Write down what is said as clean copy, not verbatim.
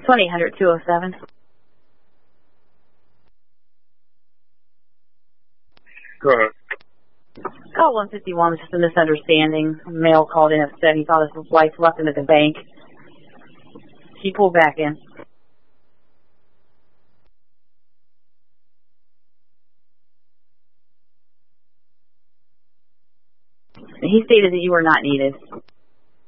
20-207. Go ahead. Call 151 was just a misunderstanding. A male called in upset. He thought his wife left him at the bank. She pulled back in. He stated that you were not needed.